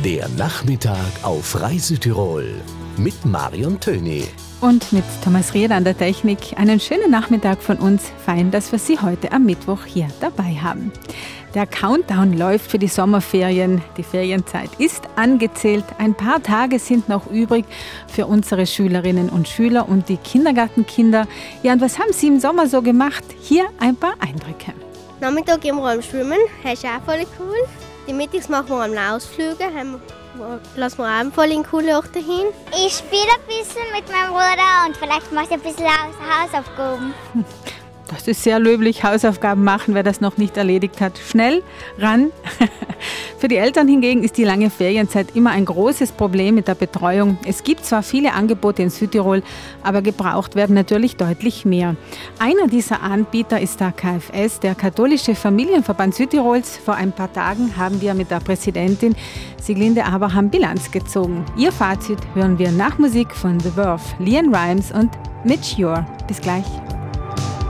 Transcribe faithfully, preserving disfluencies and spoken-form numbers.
Der Nachmittag auf Reise Tirol mit Marion Töni. Und mit Thomas Rieder an der Technik. Einen schönen Nachmittag von uns. Fein, dass wir Sie heute am Mittwoch hier dabei haben. Der Countdown läuft für die Sommerferien. Die Ferienzeit ist angezählt. Ein paar Tage sind noch übrig für unsere Schülerinnen und Schüler und die Kindergartenkinder. Ja, und was haben Sie im Sommer so gemacht? Hier ein paar Eindrücke. Nachmittag gehen wir am Schwimmen. Das ist auch voll cool. Die Mittags machen wir am Ausflüge. Lassen wir auch voll in coole Orte hin. Ich spiele ein bisschen mit meinem Bruder und vielleicht mache ich ein bisschen Hausaufgaben. Das ist sehr löblich, Hausaufgaben machen, wer das noch nicht erledigt hat. Schnell ran. Für die Eltern hingegen ist die lange Ferienzeit immer ein großes Problem mit der Betreuung. Es gibt zwar viele Angebote in Südtirol, aber gebraucht werden natürlich deutlich mehr. Einer dieser Anbieter ist der K F S, der Katholische Familienverband Südtirols. Vor ein paar Tagen haben wir mit der Präsidentin Siglinde Abraham Bilanz gezogen. Ihr Fazit hören wir nach Musik von The Verve, Leanne Rimes und Mitch Ure. Bis gleich.